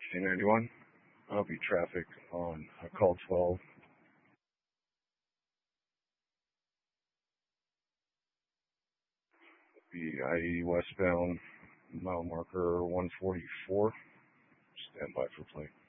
C91. I'll be traffic on call 12. Be I-80 westbound, mile marker 144. Stand by for plate.